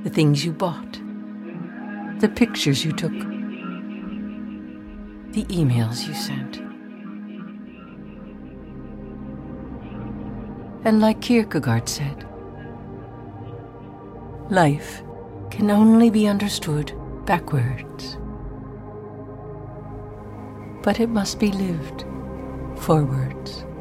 the things you bought, the pictures you took, the emails you sent. And like Kierkegaard said, life can only be understood backwards, but it must be lived forwards.